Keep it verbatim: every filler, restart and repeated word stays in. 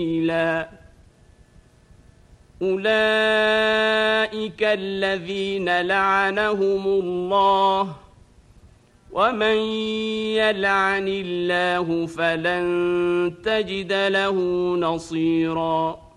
أولئك الذين لعنهم الله ومن يلعن الله فلن تجد له نصيرا.